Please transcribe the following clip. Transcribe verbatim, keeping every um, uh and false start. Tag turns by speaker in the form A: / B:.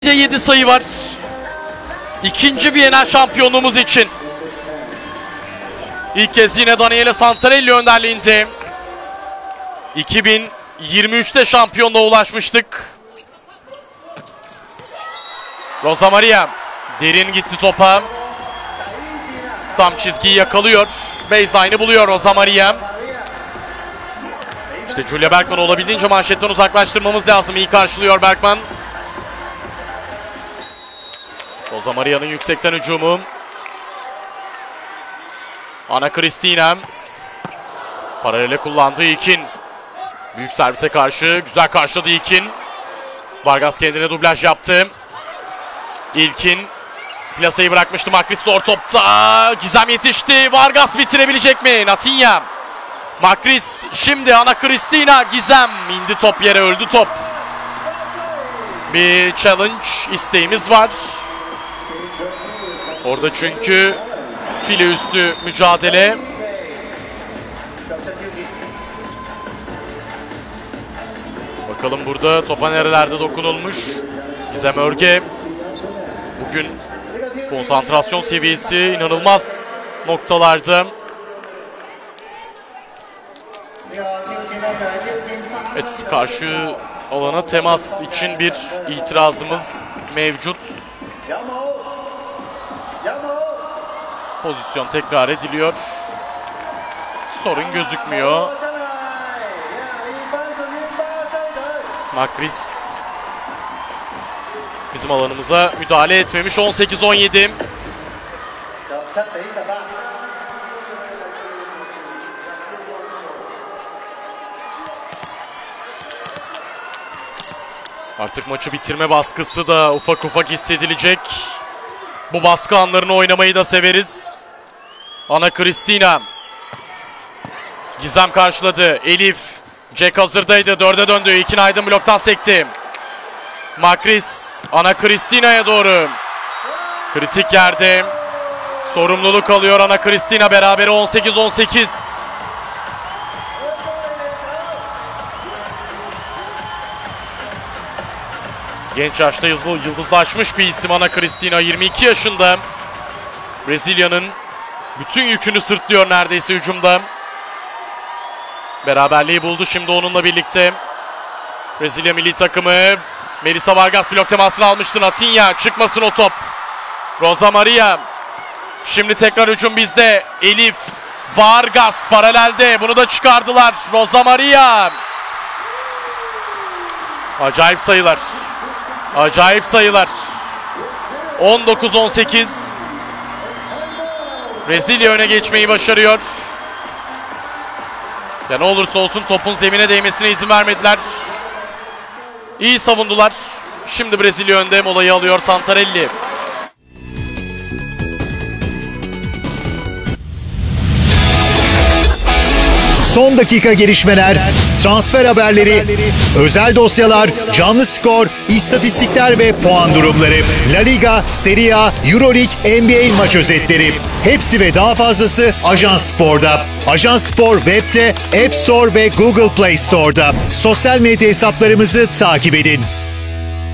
A: yedi sayı var. İkinci Viyana şampiyonluğumuz için. İlk kez yine Daniele Santarelli önderliğinde. iki bin yirmi üçte şampiyonluğa ulaşmıştık. Rosa Maria derin gitti topa. Tam çizgiyi yakalıyor. Baseline'ı buluyor Rosa Maria. İşte Julia Bergman olabildiğince manşetten uzaklaştırmamız lazım. İyi karşılıyor Bergman. Rosa Maria'nın yüksekten hücumu. Ana Cristina. Paralele kullandığı Ikin. Büyük servise karşı güzel karşıladı Ikin. Vargas kendine dublaj yaptı. İlkin plaseyi bırakmıştı. Makris zor topta. Gizem yetişti. Vargas bitirebilecek mi? Natinha. Makris şimdi Ana Cristina. Gizem indi top yere, öldü top. Bir challenge isteğimiz var. Orada çünkü file üstü mücadele. Bakalım burada topa nerelerde dokunulmuş. Gizem Örge. Bugün konsantrasyon seviyesi inanılmaz noktalarda. Evet, karşı alana temas için bir itirazımız mevcut. Pozisyon tekrar ediliyor. Sorun gözükmüyor. Makris bizim alanımıza müdahale etmemiş. on sekiz on yedi. Artık maçı bitirme baskısı da ufak ufak hissedilecek. Bu baskı anlarını oynamayı da severiz. Ana Cristina. Gizem karşıladı. Elif. Jack hazırdaydı. Dörde döndü. İkin Aydın bloktan sekti. Makris. Ana Cristina'ya doğru. Kritik yerde. Sorumluluk alıyor Ana Cristina. Berabere on sekiz on sekiz. Genç yaşta yıldızlaşmış bir isim Ana Cristina. yirmi iki yaşında. Brezilya'nın bütün yükünü sırtlıyor neredeyse hücumda. Beraberliği buldu şimdi onunla birlikte. Brezilya milli takımı. Melissa Vargas blok temasını almıştı. Natinha çıkmasın o top. Rosa Maria. Şimdi tekrar hücum bizde. Elif. Vargas paralelde. Bunu da çıkardılar. Rosa Maria. Acayip sayılar. Acayip sayılar. on dokuz on sekiz. Brezilya öne geçmeyi başarıyor. Ya ne olursa olsun topun zemine değmesine izin vermediler. İyi savundular. Şimdi Brezilya önde, molayı alıyor Santarelli.
B: Son dakika gelişmeler, transfer haberleri, özel dosyalar, canlı skor, istatistikler ve puan durumları. La Liga, Serie A, Euroleague, N B A maç özetleri. Hepsi ve daha fazlası Ajans Spor'da. Ajans Spor web'te, App Store ve Google Play Store'da. Sosyal medya hesaplarımızı takip edin.